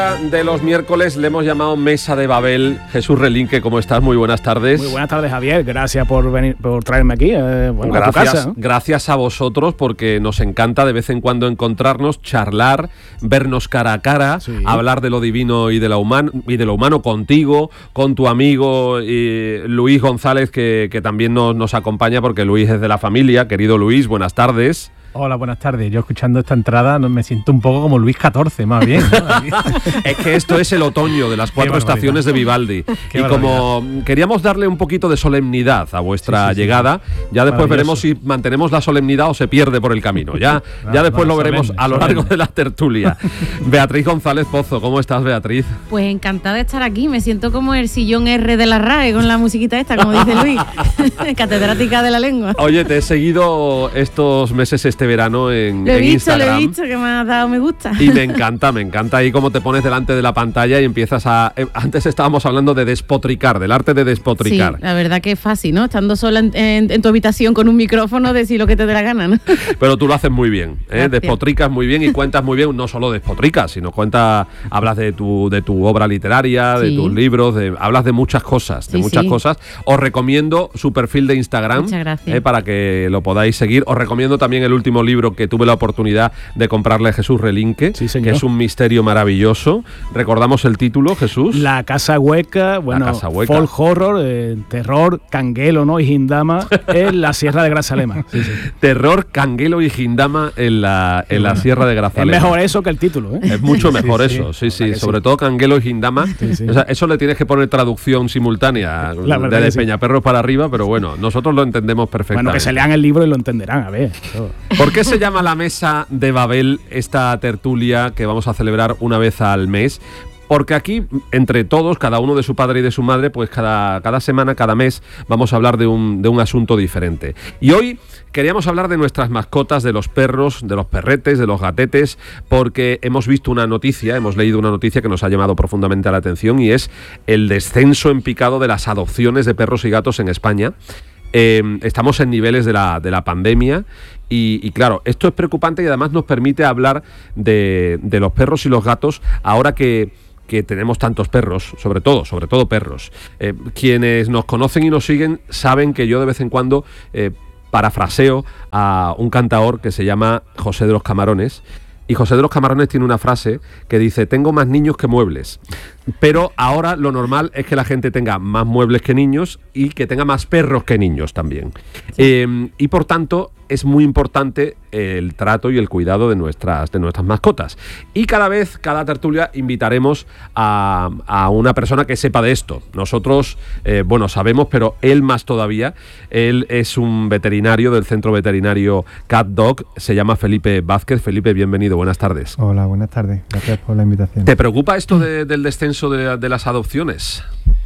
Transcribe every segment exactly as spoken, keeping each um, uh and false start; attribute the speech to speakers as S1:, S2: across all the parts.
S1: De los miércoles le hemos llamado Mesa de Babel. Jesús Relinque, ¿cómo estás? Muy buenas tardes.
S2: Muy buenas tardes, Javier. Gracias por venir, por traerme aquí. Eh, bueno,
S1: gracias,
S2: a tu casa, ¿no?
S1: Gracias a vosotros, porque nos encanta de vez en cuando encontrarnos, charlar, vernos cara a cara, sí. Hablar de lo divino y de lo humano, y de lo humano contigo, con tu amigo y Luis González, que, que también nos, nos acompaña, porque Luis es de la familia. Querido Luis, buenas tardes.
S3: Hola, buenas tardes. Yo escuchando esta entrada me siento un poco como Luis catorce, más bien, ¿no?
S1: Es que esto es el otoño de las cuatro estaciones de Vivaldi. Qué y como queríamos darle un poquito de solemnidad a vuestra sí, sí, llegada, sí. Ya después veremos si mantenemos la solemnidad o se pierde por el camino. Ya, ah, ya después bueno, lo veremos solemne, a lo largo solemne. de la tertulia. Beatriz González Pozo, ¿cómo estás, Beatriz?
S4: Pues encantada de estar aquí. Me siento como el sillón R de la R A E con la musiquita esta, como dice Luis. Catedrática de la lengua.
S1: Oye, te he seguido estos meses este verano en,
S4: lo he
S1: en
S4: visto,
S1: Instagram.
S4: Lo he visto, que me has dado me gusta.
S1: Y me encanta, me encanta ahí cómo te pones delante de la pantalla y empiezas a... Eh, antes estábamos hablando de despotricar, del arte de despotricar.
S4: Sí, la verdad que es fácil, ¿no? Estando sola en, en, en tu habitación con un micrófono, decir lo que te dé la gana, ¿no?
S1: Pero tú lo haces muy bien, ¿eh? Despotricas muy bien y cuentas muy bien, no solo despotricas, sino cuentas, hablas de tu, de tu obra literaria, sí. de tus libros, de, hablas de muchas cosas, de sí, muchas sí. cosas. Os recomiendo su perfil de Instagram, eh, para que lo podáis seguir. Os recomiendo también el último libro que tuve la oportunidad de comprarle a Jesús Relinque, sí, que es un misterio maravilloso. Recordamos el título, Jesús.
S2: La Casa Hueca, bueno, casa hueca. Folk horror, eh, terror, canguelo, ¿no? Y Gindama en la Sierra de Grazalema. Sí, sí.
S1: Terror, canguelo y Gindama en la, en la Sierra de Grazalema.
S2: Es mejor eso que el título, ¿eh?
S1: Es mucho mejor sí, eso, sí, sí. sí. Sobre sí. todo canguelo y Gindama. Sí, sí. O sea, eso le tienes que poner traducción simultánea de, de Peñaperros sí. para arriba, pero bueno, nosotros lo entendemos perfectamente.
S2: Bueno, que se lean el libro y lo entenderán, a ver.
S1: ¿Por qué se llama la Mesa de Babel esta tertulia que vamos a celebrar una vez al mes? Porque aquí, entre todos, cada uno de su padre y de su madre, pues cada, cada semana, cada mes, vamos a hablar de un, de un asunto diferente. Y hoy queríamos hablar de nuestras mascotas, de los perros, de los perretes, de los gatetes, porque hemos visto una noticia, hemos leído una noticia que nos ha llamado profundamente la atención, y es el descenso en picado de las adopciones de perros y gatos en España. Eh, estamos en niveles de la, de la pandemia y, y claro, esto es preocupante y además nos permite hablar de, de los perros y los gatos ahora que, que tenemos tantos perros, sobre todo, sobre todo perros. Eh, quienes nos conocen y nos siguen saben que yo de vez en cuando eh, parafraseo a un cantaor que se llama José de los Camarones. Y José de los Camarones tiene una frase que dice: tengo más niños que muebles. Pero ahora lo normal es que la gente tenga más muebles que niños y que tenga más perros que niños también. Sí. Eh, y por tanto es muy importante el trato y el cuidado de nuestras, de nuestras mascotas. Y cada vez, cada tertulia, invitaremos a, a una persona que sepa de esto. Nosotros, eh, bueno, sabemos, pero él más todavía. Él es un veterinario del Centro Veterinario Cat Dog, se llama Felipe Vázquez. Felipe, bienvenido, buenas tardes.
S5: Hola, buenas tardes, gracias por la invitación.
S1: ¿Te preocupa esto de, del descenso de, de las adopciones?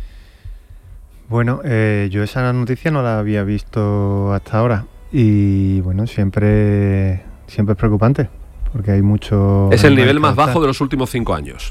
S5: Bueno, eh, yo esa noticia no la había visto hasta ahora. Y bueno, siempre, siempre es preocupante, porque hay mucho...
S1: Es el nivel más bajo de los últimos cinco años.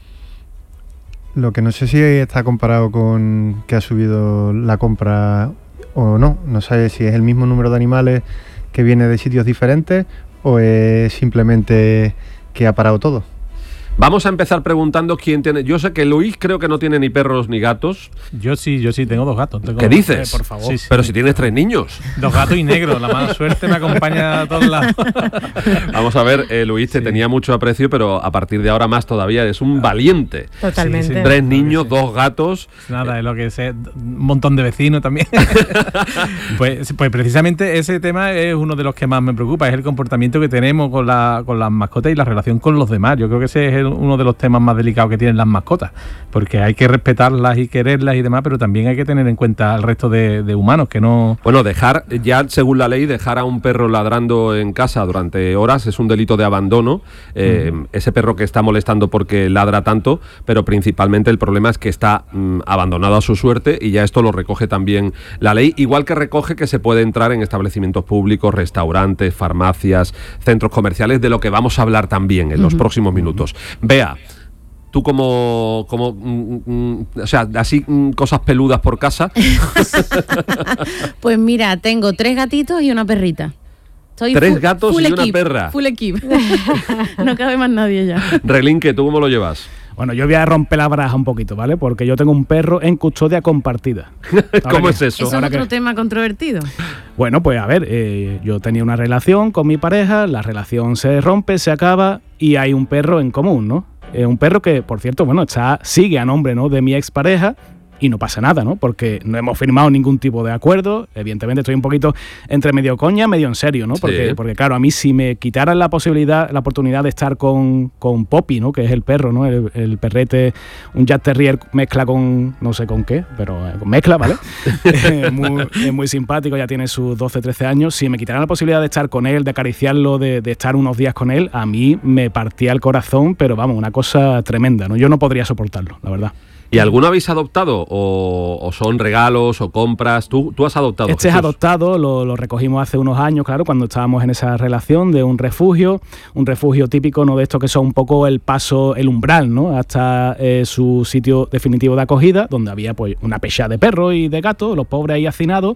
S5: Lo que no sé si está comparado con que ha subido la compra o no. No sé si es el mismo número de animales que viene de sitios diferentes o es simplemente que ha parado todo.
S1: Vamos a empezar preguntando quién tiene... Yo sé que Luis creo que no tiene ni perros ni gatos.
S3: Yo sí, yo sí, tengo dos gatos. Tengo
S1: ¿Qué dices?
S3: Eh, por favor. Sí, sí.
S1: Pero si tienes tres niños.
S3: Dos gatos y negros, la mala suerte me acompaña a todos lados.
S1: Vamos a ver, eh, Luis, te sí. tenía mucho aprecio, pero a partir de ahora más todavía, eres un valiente.
S4: Totalmente. Sí, sí.
S1: Tres niños, sí. dos gatos.
S3: Nada, es lo que sé, un montón de vecinos también. pues, pues precisamente ese tema es uno de los que más me preocupa, es el comportamiento que tenemos con, la, con las mascotas y la relación con los demás. Yo creo que ese es el uno de los temas más delicados que tienen las mascotas, porque hay que respetarlas y quererlas y demás, pero también hay que tener en cuenta al resto de, de humanos que no...
S1: Bueno, dejar, ya según la ley, dejar a un perro ladrando en casa durante horas es un delito de abandono. Eh, uh-huh. Ese perro que está molestando porque ladra tanto, pero principalmente el problema es que está mm, abandonado a su suerte, y ya esto lo recoge también la ley, igual que recoge que se puede entrar en establecimientos públicos, restaurantes, farmacias, centros comerciales, de lo que vamos a hablar también en los uh-huh. próximos minutos. Vea, tú como, como mm, mm, o sea, así mm, cosas peludas por casa.
S4: Pues mira, tengo tres gatitos y una perrita. Soy
S1: tres
S4: full,
S1: gatos
S4: full
S1: y
S4: equip,
S1: una perra.
S4: Full equip. No cabe más nadie ya.
S1: Relinque, ¿tú cómo lo llevas?
S2: Bueno, yo voy a romper la baraja un poquito, ¿vale? Porque yo tengo un perro en custodia compartida.
S1: ¿Cómo es eso?
S4: Eso es otro que... tema controvertido.
S2: Bueno, pues a ver, eh, yo tenía una relación con mi pareja, la relación se rompe, se acaba y hay un perro en común, ¿no? Eh, un perro que, por cierto, bueno, está, sigue a nombre, ¿no?, de mi expareja. Y no pasa nada, ¿no? Porque no hemos firmado ningún tipo de acuerdo. Evidentemente estoy un poquito entre medio coña, medio en serio, ¿no? Porque, sí. porque claro, a mí si me quitaran la posibilidad, la oportunidad de estar con, con Poppy, ¿no? Que es el perro, ¿no? El, el perrete, un Jack Terrier mezcla con, no sé con qué, pero eh, con mezcla, ¿vale? es, muy, es muy simpático, ya tiene sus doce, trece años. Si me quitaran la posibilidad de estar con él, de acariciarlo, de, de estar unos días con él, a mí me partía el corazón, pero vamos, una cosa tremenda, ¿no? Yo no podría soportarlo, la verdad.
S1: ¿Y alguno habéis adoptado? ¿O, o son regalos o compras? ¿Tú, tú has adoptado?
S2: Este
S1: Jesús?
S2: es adoptado, lo, lo recogimos hace unos años, claro, cuando estábamos en esa relación de un refugio, un refugio típico, ¿no?, de esto que son un poco el paso, el umbral, ¿no?, hasta eh, su sitio definitivo de acogida, donde había pues una pecha de perros y de gatos, los pobres ahí hacinados.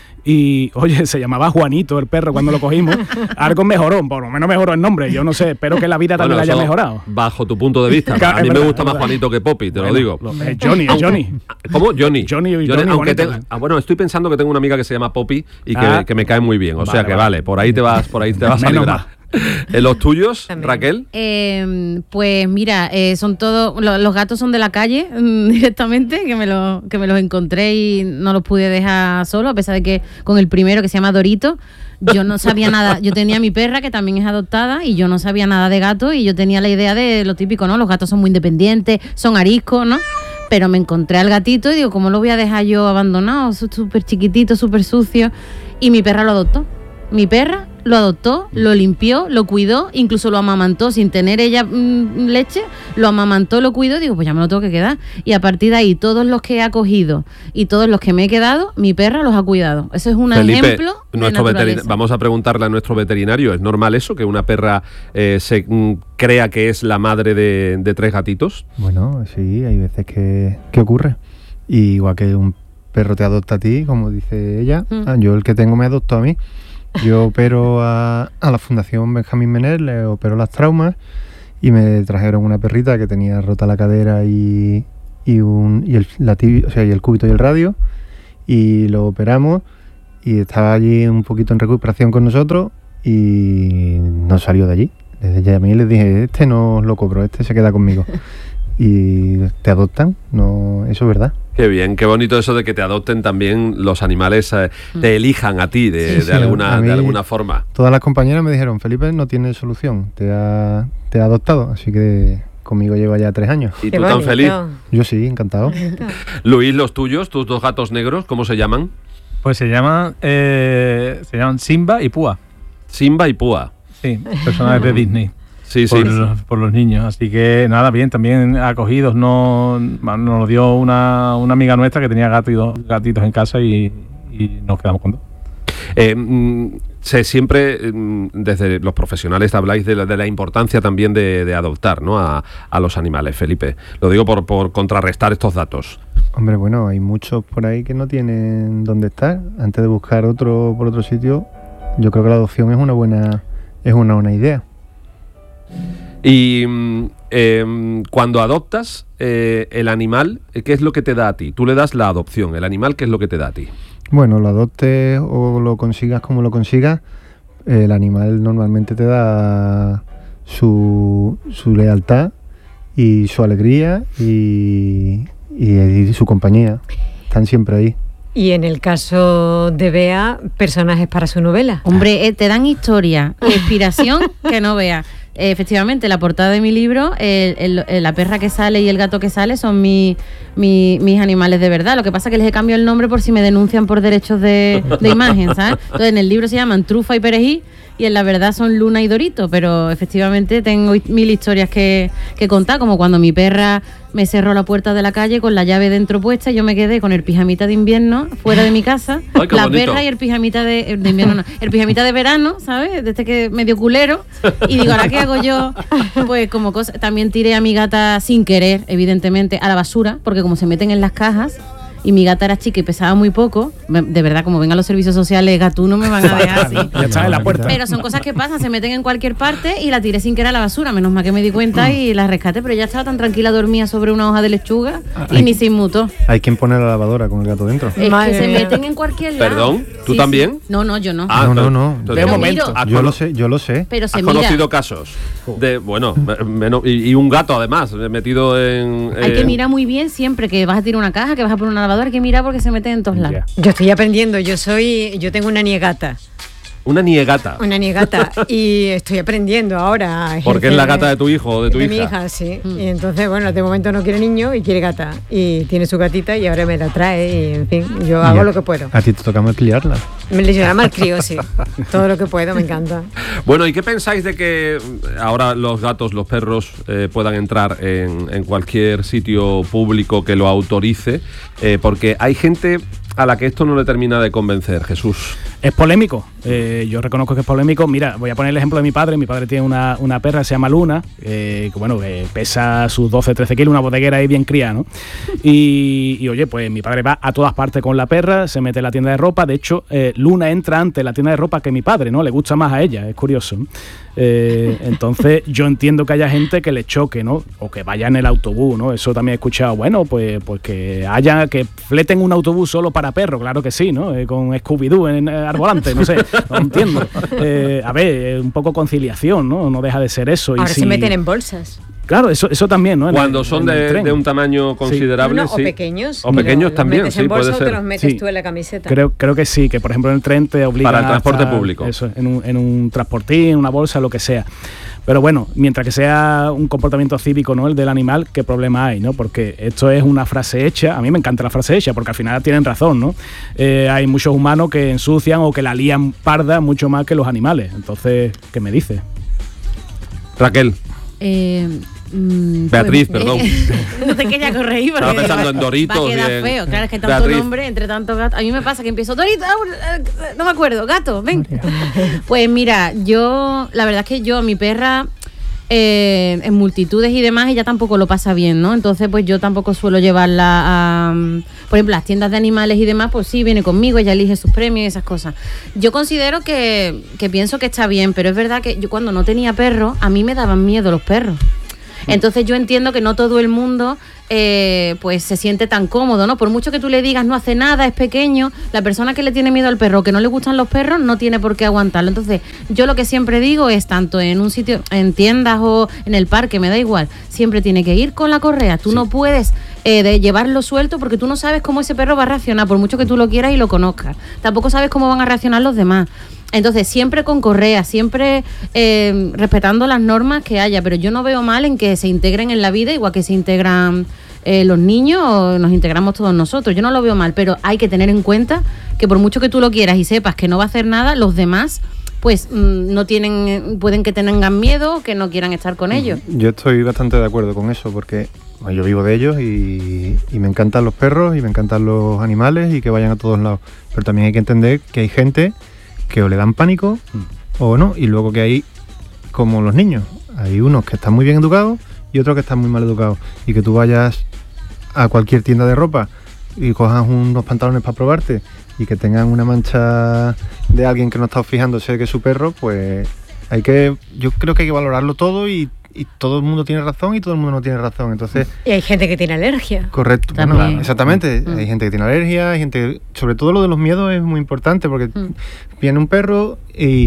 S2: Y, oye, se llamaba Juanito el perro cuando lo cogimos. Algo mejoró, por lo menos mejoró el nombre. Yo no sé, espero que la vida también bueno, la haya mejorado.
S1: Bajo tu punto de vista. A mí me gusta más Juanito que Poppy, te bueno, lo digo.
S2: Lo, es Johnny, es Johnny.
S1: ¿Cómo? Johnny.
S2: Johnny, Johnny,
S1: Johnny aunque
S2: Johnny
S1: te, ah, bueno, estoy pensando que tengo una amiga que se llama Poppy y que, ah, que me cae muy bien. O vale, sea que vale, vale, por ahí te vas, por ahí te vas a librar. ¿En los tuyos, también. Raquel?
S4: Eh, pues mira, eh, son todos, lo, los gatos son de la calle mm, directamente, que me, lo, que me los encontré y no los pude dejar solo, a pesar de que con el primero, que se llama Dorito, yo no sabía nada. Yo tenía a mi perra, que también es adoptada, y yo no sabía nada de gatos, y yo tenía la idea de lo típico, ¿no? Los gatos son muy independientes, son ariscos, ¿no? Pero me encontré al gatito y digo, ¿cómo lo voy a dejar yo abandonado? Súper chiquitito, súper sucio. Y mi perra lo adoptó. Mi perra lo adoptó, lo limpió, lo cuidó, incluso lo amamantó sin tener ella mmm, leche, lo amamantó, lo cuidó, digo, pues ya me lo tengo que quedar. Y a partir de ahí, todos los que he acogido y todos los que me he quedado, mi perra los ha cuidado. Eso es un
S1: Felipe,
S4: ejemplo de
S1: nuestro veterinario. Vamos a preguntarle a nuestro veterinario, ¿es normal eso, que una perra eh, se mm, crea que es la madre de, de tres gatitos?
S5: Bueno, sí, hay veces que, que ocurre. Y igual que un perro te adopta a ti, como dice ella, mm. ah, yo el que tengo me adoptó a mí. Yo opero a, a la Fundación Benjamín Mener, le opero las traumas y me trajeron una perrita que tenía rota la cadera y, y, un, y, el, la tibia, o sea, y el cúbito y el radio, y lo operamos y estaba allí un poquito en recuperación con nosotros y no salió de allí. Desde ya a mí les dije, este no lo cobro, este se queda conmigo. Y te adoptan, no, eso es verdad.
S1: Qué bien, qué bonito eso de que te adopten también los animales, eh, te elijan a ti de, sí, sí, de, alguna, de alguna forma.
S5: Todas las compañeras me dijeron, Felipe no tiene solución, te ha, te ha adoptado, así que conmigo lleva ya tres años.
S1: ¿Y tú tan feliz?
S5: Yo sí, encantado.
S1: Luis, los tuyos, tus dos gatos negros, ¿cómo se llaman?
S3: Pues se llaman, eh, se llaman Simba y Púa.
S1: Simba y Púa.
S3: Sí, personajes de Disney.
S1: Sí,
S3: por,
S1: sí.
S3: Los, por los niños, así que nada, bien, también acogidos. No, nos lo dio una, una amiga nuestra que tenía gato y dos gatitos en casa y, y nos quedamos con dos.
S1: Eh, mm, sé, siempre mm, desde los profesionales habláis de la, de la importancia también de, de adoptar, ¿no?, a, a los animales, Felipe. Lo digo por, por contrarrestar estos datos.
S5: Hombre, bueno, hay muchos por ahí que no tienen dónde estar. Antes de buscar otro por otro sitio, yo creo que la adopción es una buena, es una buena idea.
S1: Y eh, cuando adoptas eh, el animal, ¿qué es lo que te da a ti? Tú le das la adopción, el animal, ¿qué es lo que te da a ti?
S5: Bueno, lo adoptes o lo consigas como lo consigas, el animal normalmente te da su, su lealtad y su alegría y, y, y su compañía. Están siempre ahí.
S6: Y en el caso de Bea, personajes para su novela.
S4: Hombre, eh, te dan historia, inspiración que no veas. Eh, efectivamente, la portada de mi libro, el, el, el, la perra que sale y el gato que sale son mi, mi, mis animales de verdad. Lo que pasa es que les he cambiado el nombre por si me denuncian por derechos de, de imagen, ¿sabes? Entonces, en el libro se llaman Trufa y Perejil y en la verdad son Luna y Dorito, pero efectivamente tengo mil historias que, que contar, como cuando mi perra me cerró la puerta de la calle con la llave dentro puesta y yo me quedé con el pijamita de invierno fuera de mi casa.
S1: Ay,
S4: la
S1: bonito.
S4: perra y el pijamita de, de invierno, no, el pijamita de verano, ¿sabes? De este que medio culero. Y digo, ¿ahora qué hago yo? Pues como cosa, también tiré a mi gata sin querer, evidentemente, a la basura, porque como se meten en las cajas y mi gata era chica y pesaba muy poco, de verdad, como vengan los servicios sociales, Gatú no me van a dejar así.
S2: Ya está en la puerta.
S4: Pero son cosas que pasan, se meten en cualquier parte y la tiré sin querer a la basura, menos mal que me di cuenta y la rescaté, pero ya estaba tan tranquila, dormía sobre una hoja de lechuga y ni se inmutó.
S5: Hay quien pone la lavadora con el gato dentro.
S4: Es
S6: Madre
S4: que se
S6: mía.
S4: meten en cualquier lado.
S1: ¿Perdón? ¿Tú
S4: Sí,
S1: también?
S4: sí. No, no, yo no.
S1: Ah,
S5: no, no, no.
S1: entonces-
S2: De momento.
S4: miro.
S1: ¿Has
S5: Yo
S1: cono-
S5: lo sé, yo lo sé.
S4: Pero se
S1: ¿Has
S4: mira.
S1: conocido casos de, bueno, menos, y, y un gato además, metido en...
S4: Hay que
S1: en-
S4: mirar muy bien siempre que vas a tirar una caja, que vas a poner una lavadora, hay que mirar porque se meten en todos lados.
S2: Ya.
S6: Yo estoy aprendiendo, yo soy, yo tengo una niegata,
S1: Una niegata.
S6: una niegata y estoy aprendiendo ahora. a
S1: Porque es la
S6: ejercer-
S1: gata de tu hijo o de tu
S6: de
S1: hija.
S6: mi hija, sí.
S4: Mm.
S6: Y entonces, bueno, de momento no quiere niño y quiere gata. Y tiene su gatita y ahora me la trae y, en fin, yo
S5: Y
S6: hago
S5: a-
S6: lo que puedo.
S5: A ti te toca malcriarla.
S6: Me le llama al crío, sí. Todo lo que puedo, me encanta.
S1: Bueno, ¿y qué pensáis de que ahora los gatos, los perros eh, puedan entrar en, en cualquier sitio público que lo autorice? Eh, porque hay gente a la que esto no le termina de convencer, Jesús.
S2: Es polémico, eh, yo reconozco que es polémico. Mira, voy a poner el ejemplo de mi padre. Mi padre tiene una, una perra que se llama Luna, eh, que bueno, que pesa sus doce, trece kilos, una bodeguera ahí bien criada, ¿no? Y, y, oye, pues mi padre va a todas partes con la perra, se mete en la tienda de ropa. De hecho, eh, Luna entra antes en la tienda de ropa que mi padre, ¿no? Le gusta más a ella, es curioso, ¿no? Eh, entonces yo entiendo que haya gente que le choque, ¿no? O que vaya en el autobús, ¿no? Eso también he escuchado. Bueno, pues, pues que haya, que fleten un autobús solo para perros, claro que sí, ¿no? Eh, con Scooby-Doo en, eh, al volante, no sé, no entiendo. Eh, a ver, eh, un poco conciliación, ¿no? No deja de ser eso.
S6: Ahora
S2: y
S6: se
S2: si-
S6: meten en bolsas.
S2: Claro, eso, eso también, ¿no? En
S1: Cuando
S2: el-
S1: son
S2: en el
S1: de,
S2: tren.
S1: de un tamaño considerable,
S6: No, no,
S1: sí.
S6: O pequeños.
S1: O
S6: que
S1: pequeños
S6: lo- los
S1: también,
S6: metes
S1: sí,
S6: en bolsa
S1: puede
S6: o te
S1: ser.
S6: los metes
S2: Sí.
S6: tú en la camiseta.
S2: Creo, creo que sí, que por ejemplo en el tren te obligan
S1: Para el
S2: a
S1: transporte
S2: estar-
S1: público.
S2: Eso, en un, en un transportín, en una bolsa, lo que sea. Pero bueno, mientras que sea un comportamiento cívico, ¿no? El del animal, ¿qué problema hay, no? Porque esto es una frase hecha. A mí me encanta la frase hecha, porque al final tienen razón, ¿no? Eh, hay muchos humanos que ensucian o que la lían parda mucho más que los animales. Entonces, ¿qué me dice?
S1: Raquel,
S4: Eh, mm,
S1: Beatriz,
S4: pues,
S1: perdón.
S4: no te quería corregir porque
S1: Estaba pensando en
S4: va-
S1: Doritos
S4: va a quedar
S1: y en-
S4: feo. Claro, es que tanto
S1: Beatriz.
S4: nombre entre tantos gatos. A mí me pasa que empiezo Dorito, ah, eh, no me acuerdo, gato, ven. Pues mira, yo, la verdad es que yo, mi perra, eh, en multitudes y demás, ella tampoco lo pasa bien, ¿no? Entonces, pues yo tampoco suelo llevarla a, mm, por ejemplo, las tiendas de animales y demás, pues sí, viene conmigo, ella elige sus premios y esas cosas. Yo considero que, que pienso que está bien, pero es verdad que yo cuando no tenía perro, a mí me daban miedo los perros. Entonces yo entiendo que no todo el mundo eh, pues se siente tan cómodo, ¿no? Por mucho que tú le digas no hace nada, es pequeño, la persona que le tiene miedo al perro, que no le gustan los perros, no tiene por qué aguantarlo. Entonces yo lo que siempre digo es, tanto en un sitio, en tiendas o en el parque, me da igual, siempre tiene que ir con la correa. Tú no puedes eh, de llevarlo suelto porque tú no sabes cómo ese perro va a reaccionar, por mucho que tú lo quieras y lo conozcas. Tampoco sabes cómo van a reaccionar los demás. Entonces, siempre con correa, siempre eh, respetando las normas que haya, pero yo no veo mal en que se integren en la vida, igual que se integran eh, los niños o nos integramos todos nosotros. Yo no lo veo mal, pero hay que tener en cuenta que por mucho que tú lo quieras y sepas que no va a hacer nada, los demás pues mm, no tienen, pueden que tengan miedo o que no quieran estar con ellos.
S5: Yo estoy bastante de acuerdo con eso, porque bueno, yo vivo de ellos y, y me encantan los perros y me encantan los animales y que vayan a todos lados. Pero también hay que entender que hay gente que o le dan pánico o no, y luego que hay, como los niños, hay unos que están muy bien educados y otros que están muy mal educados, y que tú vayas a cualquier tienda de ropa y cojas unos pantalones para probarte y que tengan una mancha de alguien que no está fijándose que es su perro, pues hay que, yo creo que hay que valorarlo todo, y, y todo el mundo tiene razón y todo el mundo no tiene razón, entonces
S6: Y hay gente que tiene alergia.
S5: correcto, bueno,
S4: También.
S5: exactamente.
S4: Mm.
S5: Hay gente que tiene alergia, hay gente, sobre todo lo de los miedos es muy importante, porque
S4: Mm.
S5: viene un perro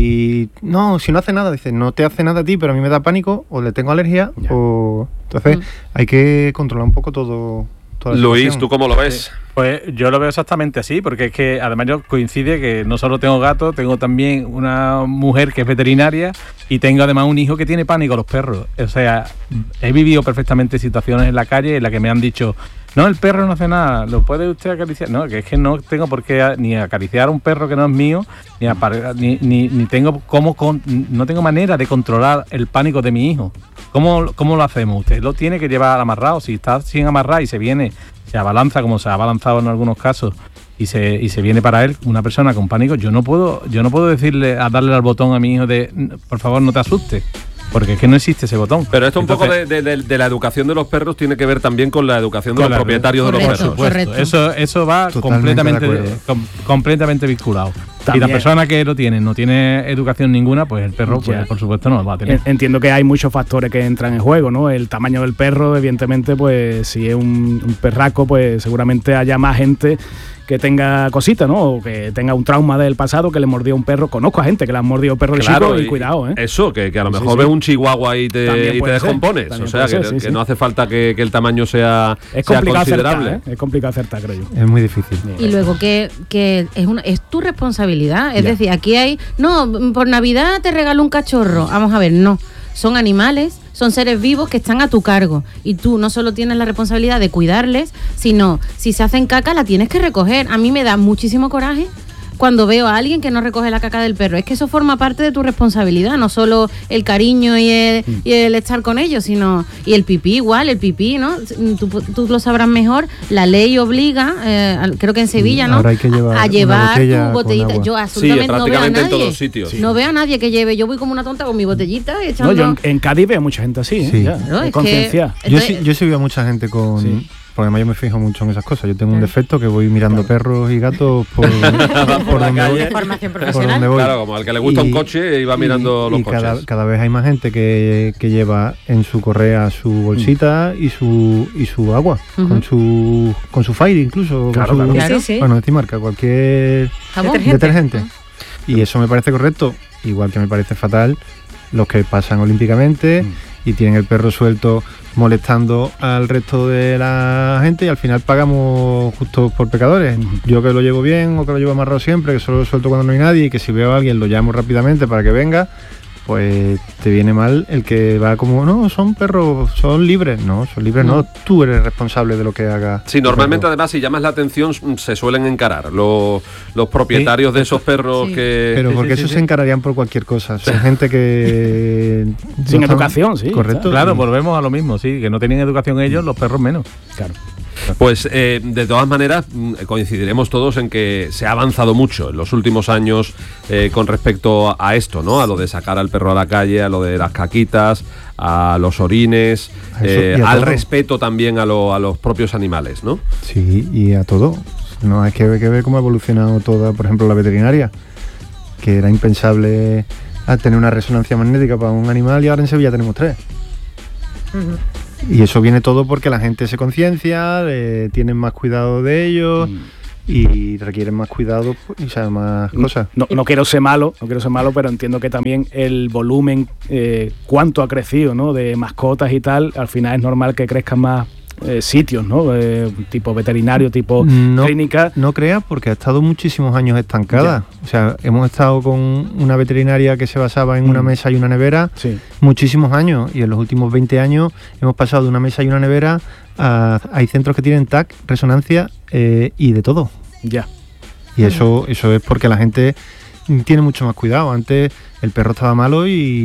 S5: y no, si no hace nada, dice, no te hace nada a ti, pero a mí me da pánico, o le tengo alergia,
S2: Ya.
S5: o entonces
S4: Mm.
S5: hay que controlar un poco todo. toda la
S1: Luis,
S5: situación.
S1: ¿tú cómo lo ves?
S3: Pues yo lo veo exactamente así, porque es que además yo coincide que no solo tengo gatos, tengo también una mujer que es veterinaria y tengo además un hijo que tiene pánico a los perros. O sea, he vivido perfectamente situaciones en la calle en las que me han dicho, no, el perro no hace nada, ¿lo puede usted acariciar? No, que es que no tengo por qué ni acariciar a un perro que no es mío, ni, apar- ni, ni, ni tengo cómo con- no tengo manera de controlar el pánico de mi hijo. ¿Cómo, ¿Cómo lo hacemos? Usted lo tiene que llevar amarrado. Si está sin amarrar y se viene, se abalanza como se ha abalanzado en algunos casos y se, y se viene para él una persona con pánico, yo no puedo, yo no puedo decirle a darle al botón a mi hijo de por favor no te asustes. Porque es que no existe ese botón.
S1: Pero esto un
S3: Entonces,
S1: poco de, de, de la educación de los perros tiene que ver también con la educación de
S3: Con
S1: los
S3: la-
S1: propietarios de los
S4: Correcto,
S1: perros.
S4: correcto.
S3: Eso, eso va
S5: Totalmente
S3: completamente,
S5: de acuerdo.
S3: com- completamente vinculado.
S2: También-
S3: Y la persona que lo tiene no tiene educación ninguna, pues el perro, pues,
S2: Ya.
S3: por supuesto, no lo va a tener.
S2: En- Entiendo que hay muchos factores que entran en juego, ¿no? El tamaño del perro, evidentemente, pues si es un, un perraco, pues seguramente haya más gente que tenga cositas, ¿no? O que tenga un trauma del pasado que le mordió un perro. Conozco a gente que le han mordido perros de chico y, cuidado, ¿eh?
S1: Eso, que, que a lo
S2: Sí,
S1: mejor
S2: sí.
S1: ves un chihuahua y te,
S2: También
S1: y te
S2: puede ser,
S1: descompones.
S2: también
S1: O sea,
S2: puede
S1: que,
S2: ser, sí,
S1: que
S2: sí.
S1: no hace falta que, que el tamaño sea,
S2: Es
S1: sea
S2: complicado
S1: considerable.
S2: acertar, ¿eh? Es complicado acertar, creo yo.
S5: Es muy difícil.
S4: Y luego que, que es una es tu responsabilidad. Es
S2: Ya.
S4: decir, aquí hay. No, por Navidad te regalo un cachorro. Vamos a ver, no. Son animales, son seres vivos que están a tu cargo. Y tú no solo tienes la responsabilidad de cuidarles, sino si se hacen caca la tienes que recoger. A mí me da muchísimo coraje cuando veo a alguien que no recoge la caca del perro. Es que eso forma parte de tu responsabilidad, no solo el cariño y el, y el estar con ellos, sino... Y el pipí igual, el pipí, ¿no? Tú, tú lo sabrás mejor, la ley obliga, eh, al- creo que en Sevilla, ¿no?
S5: Ahora hay que llevar
S4: a
S5: una
S4: llevar
S5: botella
S4: tu
S5: con
S4: botellita.
S5: agua.
S4: Yo
S1: Sí,
S4: absolutamente no veo a
S1: prácticamente en
S4: nadie.
S1: todos sitios.
S4: No veo a nadie que lleve. Yo voy como una tonta con mi botellita
S2: No,
S4: echando...
S2: yo en, en Cádiz veo mucha gente así, ¿eh?
S5: Sí.
S2: Ya,
S4: Claro,
S2: de
S4: es
S2: conciencia.
S4: que-
S5: Yo
S4: Entonces-
S5: sí, yo sí veo a mucha gente con...
S2: Sí.
S5: Porque además yo me fijo mucho en esas cosas. Yo tengo un
S4: Claro.
S5: defecto que voy mirando perros y gatos por, por,
S1: la
S5: donde
S1: calle.
S5: voy,
S6: Formación
S5: por
S6: profesional.
S5: donde voy.
S1: Claro, como al que le gusta
S5: Y-
S1: un coche y va mirando
S5: y-
S1: los
S5: y
S1: coches.
S5: cada, cada vez hay más gente que, que lleva en su correa su bolsita y su y su agua,
S4: Ujú.
S5: con su con su Fire incluso.
S2: Claro,
S5: con su,
S2: claro.
S6: Sí, sí.
S5: Bueno, de marca, cualquier
S4: Jabón.
S6: Detergente.
S5: detergente. Y eso me parece correcto, igual que me parece fatal los que pasan olímpicamente y tienen el perro suelto molestando al resto de la gente y al final pagamos justo por pecadores. Yo que lo llevo bien o que lo llevo amarrado siempre, que solo lo suelto cuando no hay nadie y que si veo a alguien lo llamo rápidamente para que venga, pues te viene mal el que va como, no, son perros, son libres. No, son libres, no, tú eres responsable de lo que haga.
S1: Sí,
S5: tu
S1: normalmente
S5: perro.
S1: además si llamas la atención mm, se suelen encarar los, los propietarios de esos perros
S4: Sí.
S1: que...
S5: Pero
S3: Sí,
S5: porque
S3: sí,
S5: esos
S3: sí,
S5: se
S3: sí.
S5: encararían por cualquier cosa. Son gente que... no
S2: Sin
S5: están-
S2: educación, sí.
S5: Correcto.
S3: Claro, volvemos a lo mismo, sí, que no tienen educación ellos, los perros menos.
S2: Claro.
S1: Pues eh, de todas maneras mm, coincidiremos todos en que se ha avanzado mucho en los últimos años eh, con respecto a esto, ¿no? A lo de sacar al perro a la calle, a lo de las caquitas, a los orines,
S5: A eso
S1: eh,
S5: y a
S1: al
S5: todo.
S1: respeto también a, lo- a los propios animales, ¿no?
S5: Sí, y a todo. No hay que ver, que ver cómo ha evolucionado toda, por ejemplo, la veterinaria, que era impensable a tener una resonancia magnética para un animal y ahora en Sevilla tenemos tres.
S6: Ujú.
S5: Y eso viene todo porque la gente se conciencia, eh, tienen más cuidado de ellos y requieren más cuidado pues, y o sea, más cosas.
S2: No, no quiero ser malo, no quiero ser malo, pero entiendo que también el volumen, eh, cuánto ha crecido, ¿no? De mascotas y tal, al final es normal que crezcan más eh, sitios, ¿no? Eh, tipo veterinario, tipo
S5: No,
S2: clínica.
S5: no creas porque ha estado muchísimos años estancada. O sea, hemos estado con una veterinaria que se basaba en una
S2: Mm.
S5: mesa y una nevera
S2: Sí.
S5: muchísimos años y en los últimos veinte años hemos pasado de una mesa y una nevera a... Hay centros que tienen T A C, resonancia eh, y de todo.
S2: Ya.
S5: Y eso, eso es porque la gente tiene mucho más cuidado. Antes el perro estaba malo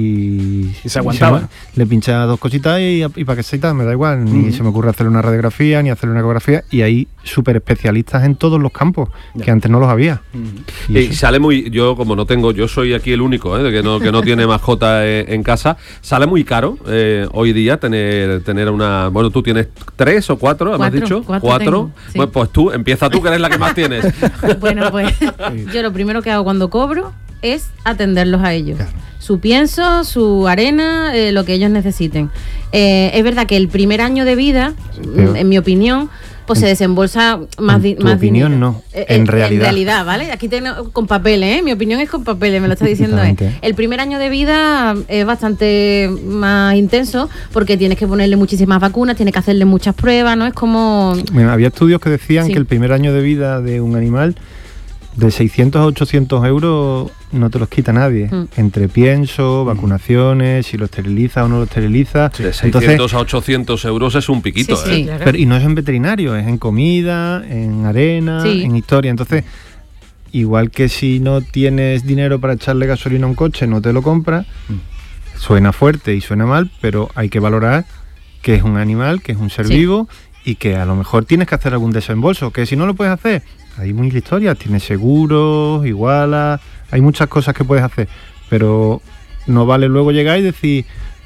S5: y,
S2: Y se aguantaba.
S5: le pincha dos cositas y, y para que se me da igual. Ni
S2: Ujú.
S5: se me ocurre hacerle una radiografía ni hacerle una ecografía. Y hay súper especialistas en todos los campos,
S2: Ya.
S5: que antes no los había.
S2: Mm.
S5: Y
S1: Y
S5: eso-
S1: sale muy, yo como no tengo, yo soy aquí el único ¿eh? que no que no tiene mascota en, en casa, sale muy caro eh, hoy día tener tener una, bueno, tú tienes tres o cuatro, ¿me has
S4: Cuatro,
S1: dicho?
S4: cuatro tengo, sí.
S1: Pues, pues tú, empieza tú que eres la que más tienes.
S4: Bueno, pues yo lo primero que hago cuando cobro es atenderlos a ellos.
S5: Claro.
S4: Su pienso, su arena, eh, lo que ellos necesiten. Eh, es verdad que el primer año de vida,
S5: pero-
S4: mm, en mi opinión, pues se desembolsa más,
S5: en
S4: di-
S5: tu
S4: más
S5: opinión,
S4: dinero.
S5: no,
S4: Eh,
S5: en
S4: eh,
S5: realidad.
S4: En realidad, ¿vale? Aquí tengo con papeles, ¿eh? Mi opinión es con papeles, me lo está diciendo él.
S5: Exactamente.
S4: El primer año de vida es bastante más intenso porque tienes que ponerle muchísimas vacunas, tienes que hacerle muchas pruebas, ¿no? Es como...
S5: Bueno, había estudios que decían
S4: Sí.
S5: que el primer año de vida de un animal, de seiscientos a ochocientos euros, no te los quita nadie.
S4: Mm.
S5: Entre pienso, vacunaciones, si lo esteriliza o no lo esteriliza.
S1: De
S5: Entonces,
S1: seiscientos a ochocientos euros es un piquito,
S4: Sí,
S1: ¿eh?
S4: sí.
S6: Claro.
S5: pero, y no es en veterinario, es en comida, en arena,
S4: Sí.
S5: en historia. Entonces, igual que si no tienes dinero para echarle gasolina a un coche, no te lo compras, suena fuerte y suena mal, pero hay que valorar que es un animal, que es un ser
S4: Sí.
S5: vivo y que a lo mejor tienes que hacer algún desembolso, que si no lo puedes hacer, hay mil historias, tienes seguros, igualas, hay muchas cosas que puedes hacer, pero no vale luego llegar y decir,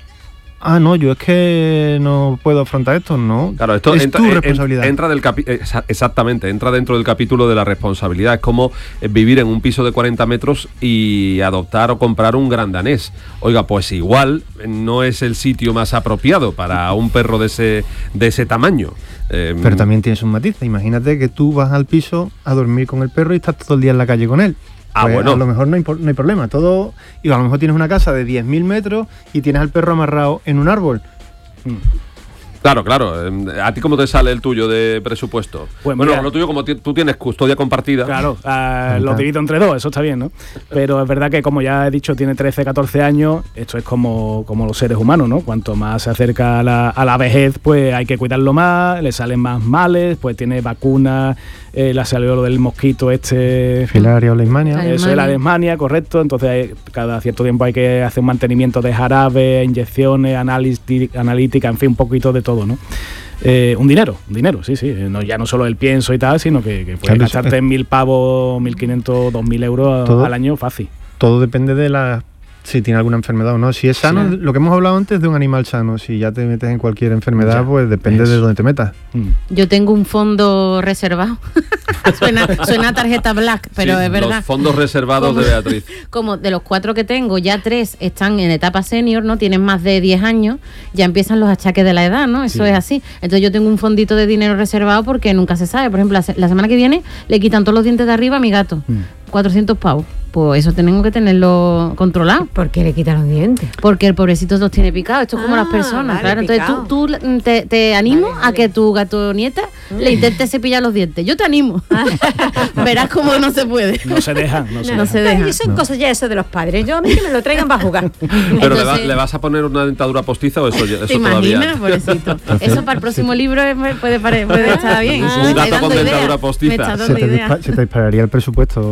S5: ah, no, yo es que no puedo afrontar esto, no.
S1: Claro, esto
S5: es
S1: entra,
S5: tu
S1: en-
S5: responsabilidad.
S1: entra del capi- exa- exactamente, entra dentro del capítulo de la responsabilidad. Es como eh, vivir en un piso de cuarenta metros y adoptar o comprar un gran danés. Oiga, pues igual eh, no es el sitio más apropiado para un perro de ese, de ese tamaño. Eh,
S5: Pero también tienes un matiz. Imagínate que tú vas al piso a dormir con el perro y estás todo el día en la calle con él.
S1: Ah,
S5: Pues
S1: bueno.
S5: A lo mejor no hay, por- no hay problema. Todo, y a lo mejor tienes una casa de diez mil metros y tienes al perro amarrado en un árbol.
S1: Claro, claro. Eh, ¿A ti cómo te sale el tuyo de presupuesto?
S2: Pues
S1: bueno,
S2: mira-
S1: lo tuyo como ti- tú tienes custodia compartida.
S2: Claro, ah,
S5: Ahí
S2: lo
S5: está.
S2: divido entre dos, eso está bien, ¿no? Pero es verdad que, como ya he dicho, tiene trece, catorce años. Esto es como, como los seres humanos, ¿no? Cuanto más se acerca a la, a la vejez, pues hay que cuidarlo más, le salen más males, pues tiene vacunas, eh, le salió lo del mosquito este...
S5: Filaria o leishmania.
S4: Claro.
S2: Eso es la
S4: Alemania.
S2: Alemania, correcto. Entonces, hay- cada cierto tiempo hay que hacer un mantenimiento de jarabe, inyecciones, análisis- analítica, en fin, un poquito de todo, ¿no? Eh, un dinero, un dinero, sí, sí. No, ya no solo el pienso y tal, sino que, que puedes
S5: Claro,
S2: gastarte
S5: eso-
S2: mil pavos, mil quinientos, dos mil euros
S5: Todo-
S2: al año fácil.
S5: Todo depende de la si tiene alguna enfermedad o no. Si es sano,
S2: Sí.
S5: lo que hemos hablado antes de un animal sano, si ya te metes en cualquier enfermedad,
S2: Ya,
S5: pues depende
S2: eso.
S5: de dónde te metas.
S2: Mm.
S4: Yo tengo un fondo reservado. suena, suena a tarjeta black, pero
S1: Sí,
S4: es verdad.
S1: Los fondos reservados
S4: ¿Cómo?
S1: de Beatriz.
S4: Como de los cuatro que tengo, ya tres están en etapa senior, ¿no? Tienen más de diez años, ya empiezan los achaques de la edad, ¿no? Eso
S2: Sí.
S4: es así. Entonces yo tengo un fondito de dinero reservado porque nunca se sabe. Por ejemplo, la, se- la semana que viene le quitan todos los dientes de arriba a mi gato.
S2: Mm.
S4: cuatrocientos pavos. Pues eso tengo que tenerlo controlado.
S6: ¿Por qué le quitan los dientes?
S4: Porque el pobrecito los tiene picados. Esto es como
S6: Ah,
S4: las personas,
S6: vale,
S4: claro. Entonces
S6: picado.
S4: tú, tú mm, te, te animo
S6: Vale,
S4: a
S6: vale.
S4: que tu gato nieta le intente cepillar los dientes. Yo te animo. Verás cómo no se puede.
S2: No se dejan, no se
S4: No
S2: dejan.
S4: se deja.
S6: Ay, son cosas ya eso de los padres. Yo a mí que me lo traigan para jugar.
S1: Pero le, va-
S4: Entonces-
S1: le vas a poner una dentadura postiza o eso, ya- eso
S4: ¿Te
S1: todavía.
S4: imaginas, pobrecito? Eso para el próximo libro es- puede, pare- puede estar bien.
S1: Un
S4: Me estáis
S1: gato con
S4: dando
S1: dentadura
S4: ideas.
S1: postiza.
S4: Me estás
S5: Se
S4: dando
S5: te,
S4: ideas.
S5: dispa- se te dispararía el presupuesto.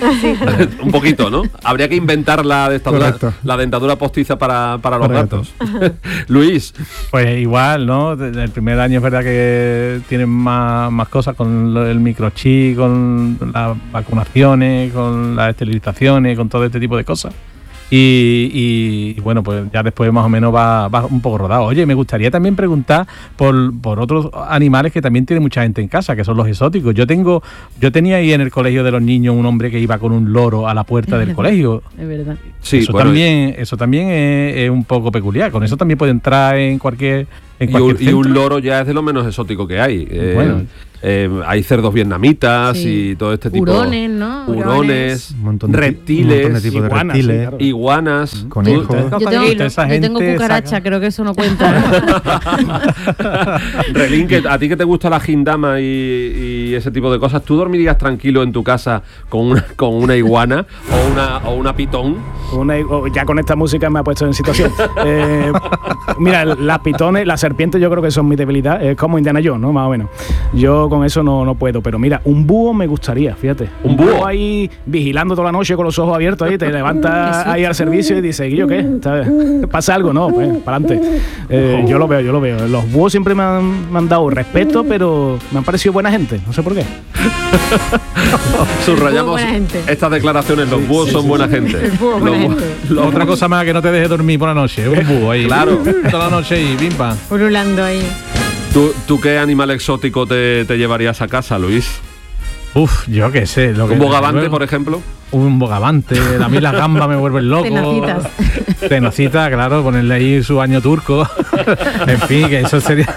S1: Un poquito, ¿no? Habría que inventar la dentadura,
S5: Correcto.
S1: la dentadura postiza para, para los
S5: Para
S1: gatos. Luis,
S3: Pues igual, ¿no? Desde el primer año es verdad que tienen más, más cosas con lo- el microchip, con las vacunaciones, con las esterilizaciones, con todo este tipo de cosas. Y, y- y bueno, pues ya después más o menos va, va un poco rodado. Oye, me gustaría también preguntar por, por otros animales que también tiene mucha gente en casa, que son los exóticos. Yo tengo, yo tenía ahí en el colegio de los niños un hombre que iba con un loro a la puerta del colegio.
S4: Es verdad.
S1: sí,
S3: eso,
S1: bueno,
S3: también, eso también es, es un poco peculiar. Con eso también puede entrar en cualquier, en
S1: y,
S3: cualquier
S1: un, y un
S3: centro.
S1: loro ya es de lo menos exótico que hay. Eh,
S3: Bueno.
S1: eh, hay cerdos vietnamitas
S4: Sí.
S1: y todo este tipo.
S4: Hurones, ¿no?
S1: Hurones,
S5: Un montón de, ti-
S1: reptiles,
S5: un montón de tipos de
S2: iguanas, sí,
S5: reptiles.
S2: claro.
S1: iguanas,
S5: Conejos.
S1: Tú-
S4: Yo tengo,
S6: Cocodrilo.
S3: Esa
S4: yo tengo
S3: gente
S4: cucaracha,
S3: saca-
S4: creo que eso no cuenta.
S1: Relín, que a ti que te gusta la gindama y, y ese tipo de cosas, ¿tú dormirías tranquilo en tu casa con una, con una iguana o una, o una pitón?
S2: Una- oh, ya con esta música me ha puesto en situación. Eh, mira, las pitones, las serpientes, yo creo que son mi debilidad. Es como Indiana Jones, ¿no? Más o menos. Yo con eso no, no puedo. Pero mira, un búho me gustaría, fíjate.
S1: ¿Un búho?
S2: ahí vigilando toda la noche con los ojos abiertos ahí, te
S4: Qué
S2: levantas
S4: susto.
S2: ahí al servicio y dices, ¿yo qué? ¿Sabes? ¿Pasa algo? No, pues, para adelante. Eh, yo lo veo, yo lo veo. Los búhos siempre me han, me han dado respeto, pero me han parecido buena gente. No sé por qué.
S1: Subrayamos
S6: buena gente.
S1: estas declaraciones, los búhos son buena gente.
S6: El búho,
S1: Los
S6: buena
S1: búhos-
S6: gente.
S1: los
S3: Otra
S1: búhos-
S3: cosa más que no te deje dormir por la noche, un búho ahí.
S1: Claro.
S3: Toda la noche y bim pam.
S6: Pululando ahí.
S1: ¿Tú, tú qué animal exótico te, te llevarías a casa, Luis?
S3: Uf, yo qué sé. Lo que
S1: ¿Un bogavante,
S3: luego-
S1: por ejemplo?
S3: Un bogavante. A mí las gambas me vuelven loco.
S4: Tenacitas.
S3: Tenacita, claro, ponerle ahí su baño turco. En fin, que eso sería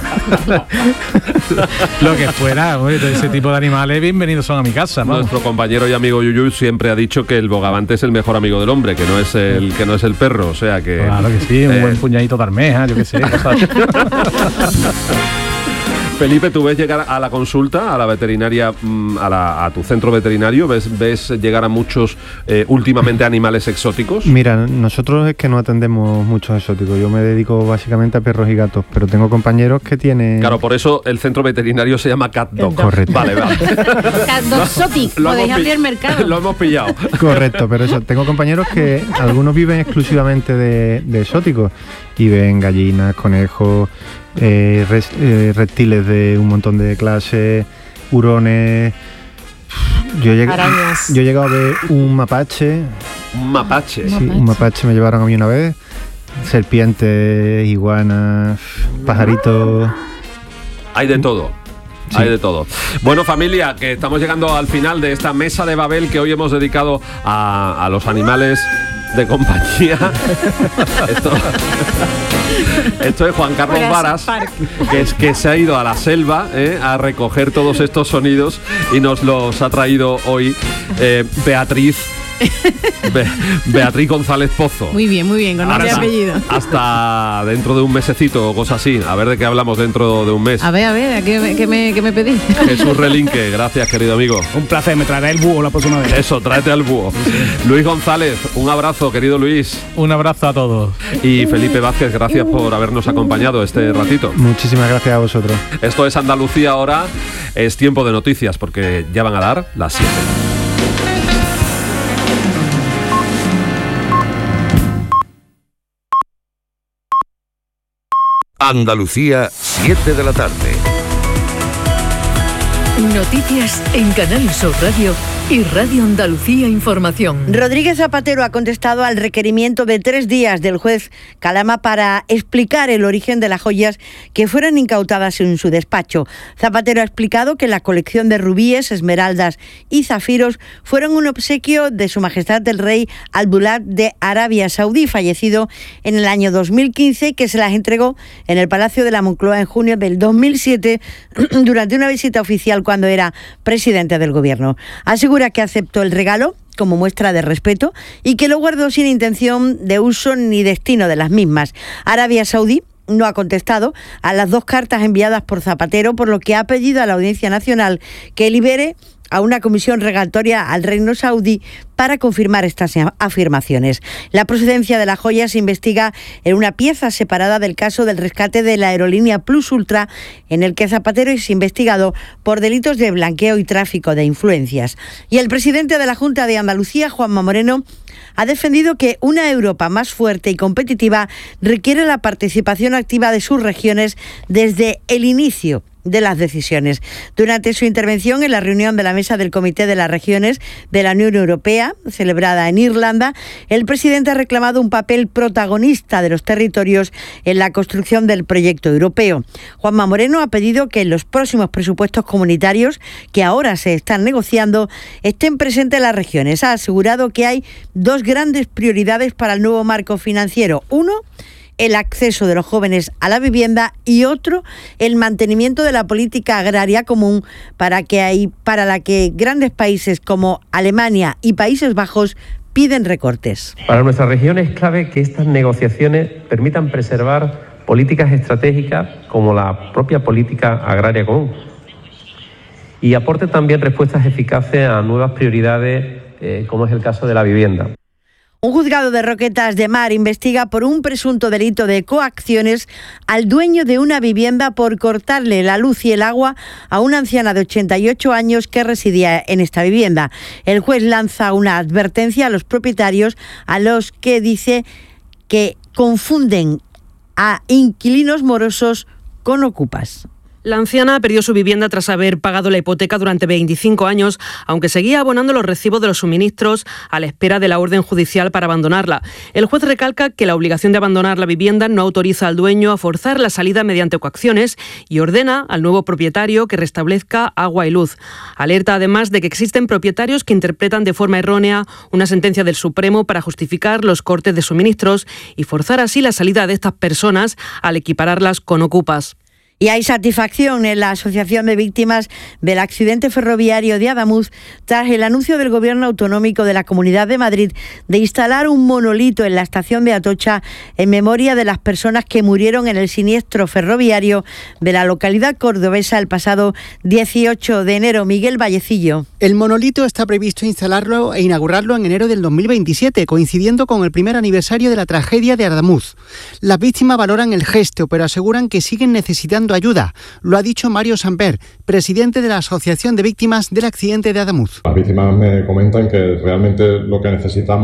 S3: lo que fuera. Hombre, todo ese tipo de animales, bienvenidos son a mi casa, ¿no?
S1: Nuestro compañero y amigo Yuyu siempre ha dicho que el bogavante es el mejor amigo del hombre, que no es el, que no es el perro, o sea que...
S3: Claro que sí, un
S1: eh,
S3: buen puñadito de armeja, yo qué sé. Cosas.
S1: Felipe, ¿tú ves llegar a la consulta, a la veterinaria, mm, a, la- a tu centro veterinario? ¿Ves, ves llegar a muchos eh, últimamente animales exóticos?
S5: Mira, nosotros es que no atendemos muchos exóticos. Yo me dedico básicamente a perros y gatos, pero tengo compañeros que tienen...
S1: Claro, por eso el centro veterinario se llama Cat Dog.
S5: Correcto.
S1: Vale, vale.
S4: Doxotic,
S1: Lo
S4: podéis
S1: hemos pi-
S4: abrir mercado.
S1: Lo hemos pillado.
S5: Correcto, pero eso, tengo compañeros que algunos viven exclusivamente de, de exóticos y ven gallinas, conejos, eh, res- eh, reptiles de un montón de clases, hurones. Yo llegué,
S6: Arañas.
S5: yo he llegado a ver un mapache,
S1: Un mapache.
S5: sí,
S4: Mapache.
S5: un mapache me llevaron a mí una vez serpientes, iguanas, pajaritos.
S1: Hay de todo. Sí. Hay de todo. Bueno, familia, que estamos llegando al final de esta mesa de Babel que hoy hemos dedicado a, a los animales de compañía. Esto, esto es Juan Carlos Varas, que, es, que se ha ido a la selva eh, a recoger todos estos sonidos y nos los ha traído hoy eh, Beatriz. Be Beatriz González Pozo.
S4: Muy bien, muy bien, con nombre y apellido.
S1: Hasta dentro de un mesecito o cosas así. A ver de qué hablamos dentro de un mes.
S4: A ver, a ver, ¿qué me, qué me, qué me pedís?
S1: Jesús Relinque, gracias, querido amigo.
S2: Un placer, me traeré el búho la próxima vez.
S1: Eso, tráete al búho. Luis González, un abrazo, querido Luis.
S3: Un abrazo a todos.
S1: Y Felipe Vázquez, gracias por habernos acompañado este ratito.
S5: Muchísimas gracias a vosotros.
S1: Esto es Andalucía ahora. Es tiempo de noticias porque ya van a dar las siete.
S7: Andalucía, siete de la tarde.
S8: Noticias en Canal Sur Radio y Radio Andalucía Información.
S9: Rodríguez Zapatero ha contestado al requerimiento de tres días del juez Calama para explicar el origen de las joyas que fueron incautadas en su despacho. Zapatero ha explicado que la colección de rubíes, esmeraldas y zafiros fueron un obsequio de Su Majestad el Rey Abdullah de Arabia Saudí, fallecido en el año dos mil quince, y que se las entregó en el Palacio de la Moncloa en junio del dos mil siete durante una visita oficial cuando era presidente del gobierno. Asegura que aceptó el regalo como muestra de respeto y que lo guardó sin intención de uso ni destino de las mismas. Arabia Saudí no ha contestado a las dos cartas enviadas por Zapatero, por lo que ha pedido a la Audiencia Nacional que libere a una comisión regatoria al Reino Saudí para confirmar estas afirmaciones. La procedencia de la joya se investiga en una pieza separada del caso del rescate de la aerolínea Plus Ultra, en el que Zapatero es investigado por delitos de blanqueo y tráfico de influencias. Y el presidente de la Junta de Andalucía, Juanma Moreno, ha defendido que una Europa más fuerte y competitiva requiere la participación activa de sus regiones desde el inicio de las decisiones. Durante su intervención en la reunión de la mesa del Comité de las Regiones de la Unión Europea, celebrada en Irlanda, el presidente ha reclamado un papel protagonista de los territorios en la construcción del proyecto europeo. Juanma Moreno ha pedido que en los próximos presupuestos comunitarios, que ahora se están negociando, estén presentes las regiones. Ha asegurado que hay dos grandes prioridades para el nuevo marco financiero. Uno, el acceso de los jóvenes a la vivienda, y otro, el mantenimiento de la política agraria común para que hay, para la que grandes países como Alemania y Países Bajos piden recortes.
S10: Para nuestra región es clave que estas negociaciones permitan preservar políticas estratégicas como la propia política agraria común y aporte también respuestas eficaces a nuevas prioridades, eh, como es el caso de la vivienda.
S9: Un juzgado de Roquetas de Mar investiga por un presunto delito de coacciones al dueño de una vivienda por cortarle la luz y el agua a una anciana de ochenta y ocho años que residía en esta vivienda. El juez lanza una advertencia a los propietarios, a los que dice que confunden a inquilinos morosos con ocupas.
S11: La anciana perdió su vivienda tras haber pagado la hipoteca durante veinticinco años, aunque seguía abonando los recibos de los suministros a la espera de la orden judicial para abandonarla. El juez recalca que la obligación de abandonar la vivienda no autoriza al dueño a forzar la salida mediante coacciones y ordena al nuevo propietario que restablezca agua y luz. Alerta además de que existen propietarios que interpretan de forma errónea una sentencia del Supremo para justificar los cortes de suministros y forzar así la salida de estas personas al equipararlas con ocupas.
S9: Y hay satisfacción en la Asociación de Víctimas del Accidente Ferroviario de Adamuz tras el anuncio del Gobierno Autonómico de la Comunidad de Madrid de instalar un monolito en la estación de Atocha en memoria de las personas que murieron en el siniestro ferroviario de la localidad cordobesa el pasado dieciocho de enero. Miguel Vallecillo.
S12: El monolito está previsto instalarlo e inaugurarlo en enero del dos mil veintisiete, coincidiendo con el primer aniversario de la tragedia de Adamuz. Las víctimas valoran el gesto, pero aseguran que siguen necesitando ayuda. Lo ha dicho Mario Samper, presidente de la Asociación de Víctimas del Accidente de Adamuz.
S13: Las víctimas me comentan que realmente lo que necesitamos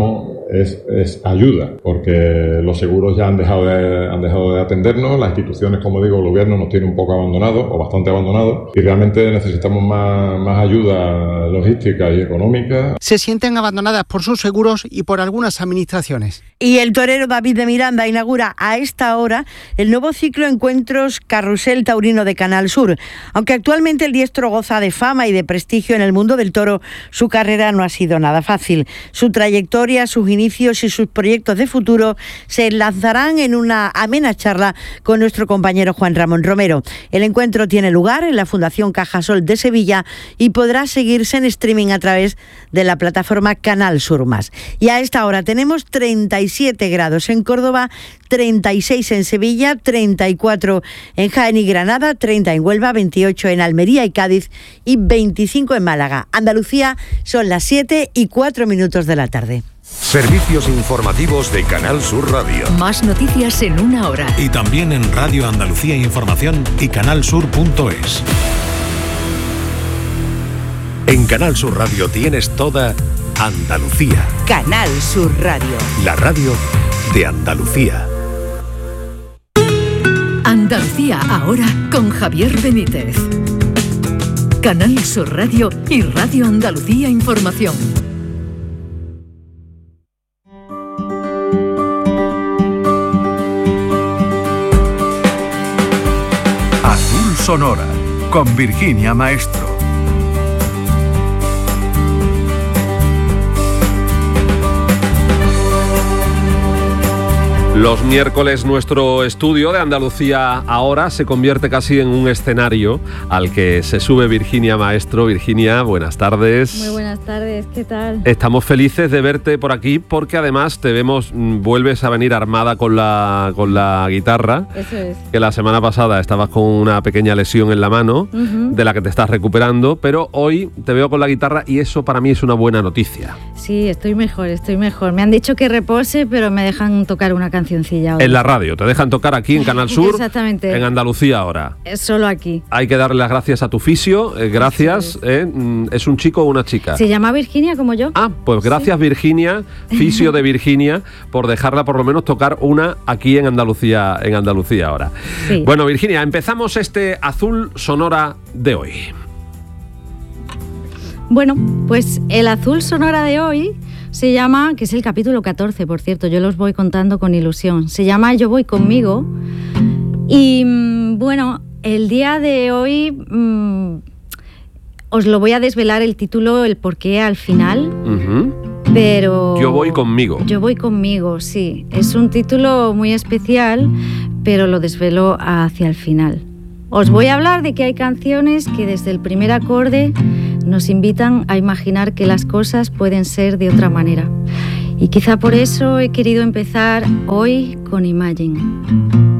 S13: es, es ayuda, porque los seguros ya han dejado, de, han dejado de atendernos, las instituciones, como digo, el gobierno nos tiene un poco abandonados o bastante abandonados y realmente necesitamos más, más ayuda logística y económica.
S12: Se sienten abandonadas por sus seguros y por algunas administraciones.
S9: Y el torero David de Miranda inaugura a esta hora el nuevo ciclo Encuentros Carrusel Taurino de Canal Sur. Aunque actualmente el diestro goza de fama y de prestigio en el mundo del toro, su carrera no ha sido nada fácil. Su trayectoria, sus inicios y sus proyectos de futuro se enlazarán en una amena charla con nuestro compañero Juan Ramón Romero. El encuentro tiene lugar en la Fundación Cajasol de Sevilla y podrá seguirse en streaming a través de la plataforma Canal Sur Más. Y a esta hora tenemos treinta y siete grados en Córdoba, treinta y seis en Sevilla, treinta y cuatro en Jaén y Granada, treinta en Huelva, veintiocho en Almería y Cádiz y veinticinco en Málaga. Andalucía, son las siete y cuatro minutos de la tarde.
S7: Servicios informativos de Canal Sur Radio.
S8: Más noticias en una hora.
S14: Y también en Radio Andalucía Información y canalsur punto es.
S7: En Canal Sur Radio tienes toda Andalucía.
S8: Canal Sur Radio.
S7: La radio de Andalucía.
S8: Andalucía ahora con Javier Benítez. Canal Sur Radio y Radio Andalucía Información.
S15: Azul Sonora con Virginia Maestro.
S1: Los miércoles nuestro estudio de Andalucía ahora se convierte casi en un escenario al que se sube Virginia Maestro. Virginia, buenas tardes.
S16: Muy buenas tardes, ¿qué tal?
S1: Estamos felices de verte por aquí porque además te vemos, vuelves a venir armada con la, con la guitarra.
S16: Eso es.
S1: Que la semana pasada estabas con una pequeña lesión en la mano, uh-huh. de la que te estás recuperando, pero hoy te veo con la guitarra y eso para mí es una buena noticia.
S16: Sí, estoy mejor, estoy mejor. Me han dicho que repose, pero me dejan tocar una canción.
S1: En la radio, te dejan tocar aquí en Canal Sur.
S16: Exactamente.
S1: En Andalucía ahora.
S16: Es solo aquí.
S1: Hay que darle las gracias a tu fisio, eh, gracias. Eh, ¿Es un chico o una chica?
S16: ¿Se llama Virginia como yo?
S1: Ah, pues gracias sí. Virginia, fisio de Virginia, por dejarla por lo menos tocar una aquí en Andalucía, en Andalucía ahora. Sí. Bueno, Virginia, empezamos este Azul Sonora de hoy.
S16: Bueno, pues el Azul Sonora de hoy se llama, que es el capítulo catorce, por cierto, yo los voy contando con ilusión. Se llama Yo voy conmigo. Y bueno, el día de hoy mmm, os lo voy a desvelar el título, el porqué al final.
S1: Uh-huh.
S16: Pero
S1: Yo voy conmigo.
S16: Yo voy conmigo, sí. Es un título muy especial, pero lo desvelo hacia el final. Os voy a hablar de que hay canciones que desde el primer acorde nos invitan a imaginar que las cosas pueden ser de otra manera. Y quizá por eso he querido empezar hoy con Imagine.